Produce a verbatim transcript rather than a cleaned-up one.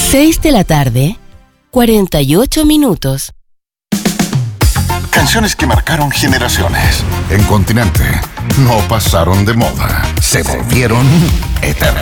seis de la tarde, cuarenta y ocho minutos. Canciones que marcaron generaciones. En Continente no pasaron de moda, se volvieron eternas.